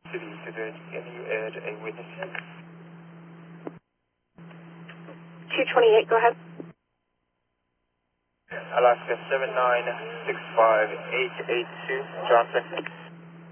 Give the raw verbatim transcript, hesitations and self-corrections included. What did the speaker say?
City, can you add a witness? two twenty-eight, go ahead. Alaska seven nine six five eight eight two, Johnson.